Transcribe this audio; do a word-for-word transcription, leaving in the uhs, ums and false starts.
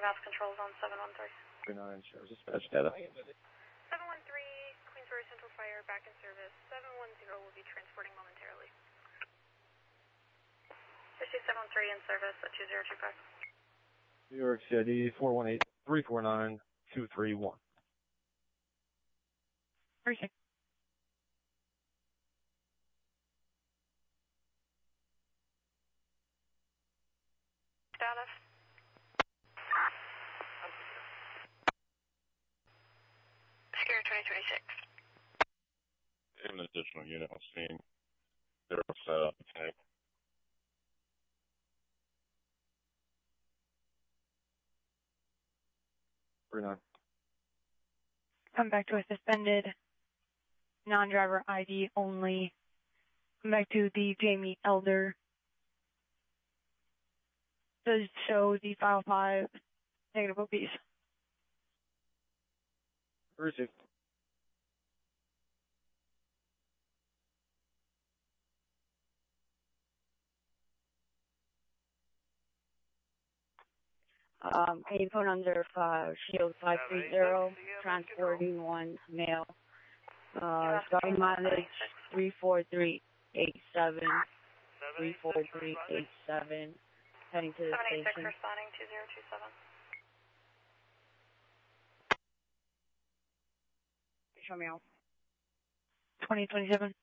Mass Controls on seven one three. three nine, Sheriff's Dispatch data. seven one three, Queensbury Central Fire, back in service. seven one zero will be transporting momentarily. Issue seven one three in service at two zero two five. New York C I D four one eight, three four nine, two three one. Appreciate it. Status. Scary twenty twenty-six. An additional unit on scene. They're set up the tank. three nine. Come back to a suspended non-driver I D only. Come back to the Jamie Elder. Does show the file five negative O Ps. Received. Um, can you put under five, Shield five three zero, transporting one male, uh, starting mileage three four three eight seven, three four three eight seven, heading to the seven eight six station. responding two zero two seven. Show me out. twenty twenty-seven.